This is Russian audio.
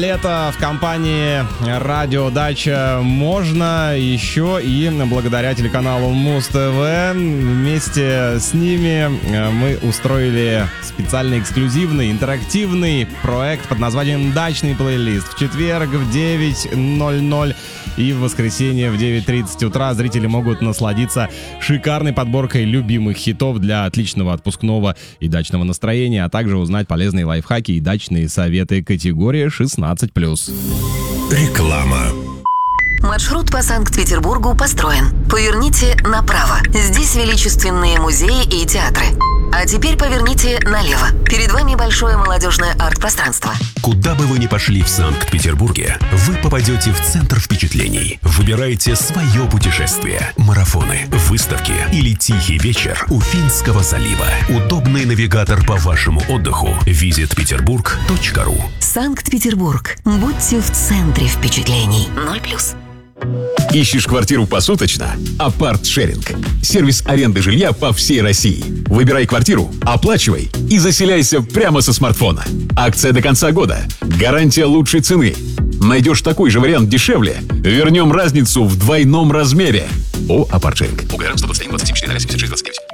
Лето в компании Радио Дача можно еще и благодаря телеканалу Муз-ТВ. Вместе с ними мы устроили специальный эксклюзивный интерактивный проект под названием «Дачный плейлист». В четверг в 9:00 и в воскресенье в 9:30 утра зрители могут насладиться шикарной подборкой любимых хитов для отличного отпускного и дачного настроения, а также узнать полезные лайфхаки и дачные советы категории 16+. Реклама. Маршрут по Санкт-Петербургу построен. Поверните направо. Здесь величественные музеи и театры. А теперь поверните налево. Перед вами большое молодежное арт-пространство. Куда бы вы ни пошли в Санкт-Петербурге, вы попадете в центр впечатлений. Выбирайте свое путешествие. Марафоны, выставки или тихий вечер у Финского залива. Удобный навигатор по вашему отдыху. visitpeterburg.ru. Санкт-Петербург. Будьте в центре впечатлений. 0+. Ищешь квартиру посуточно? Апарт-шеринг. Сервис аренды жилья по всей России. Выбирай квартиру, оплачивай и заселяйся прямо со смартфона. Акция до конца года. Гарантия лучшей цены. Найдешь такой же вариант дешевле, вернем разницу в двойном размере. О, Апарт-шеринг. УГР 121 27 4 76 29.